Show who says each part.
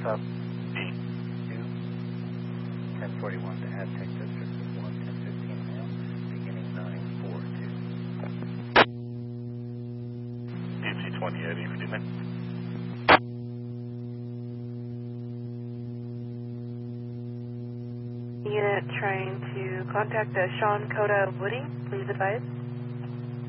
Speaker 1: Sub D2, 1041 to Aztec District of 1, 1015 now, beginning 942.
Speaker 2: DC-28, evening.
Speaker 3: Unit trying to contact the Sean Coda Woody, please advise.